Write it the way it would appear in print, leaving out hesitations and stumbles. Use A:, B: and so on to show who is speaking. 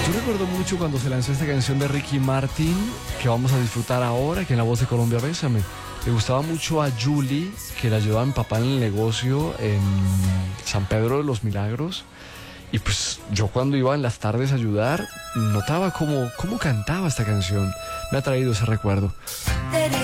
A: Yo recuerdo mucho cuando se lanzó esta canción de Ricky Martin, que vamos a disfrutar ahora, que en la voz de Colombia Bésame. Le gustaba mucho a Julie, que le ayudaba a mi papá en el negocio en San Pedro de los Milagros. Y pues yo cuando iba en las tardes a ayudar, notaba cómo cantaba esta canción. Me ha traído ese recuerdo.